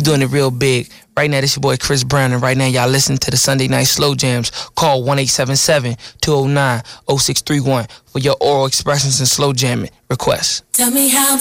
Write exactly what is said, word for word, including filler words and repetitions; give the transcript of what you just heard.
doing it real big. Right now, this your boy Chris Brown, and right now, y'all listening to the Sunday Night Slow Jams. Call one eight seven seven, two oh nine, oh six three one for your oral expressions and slow jamming requests. Tell me how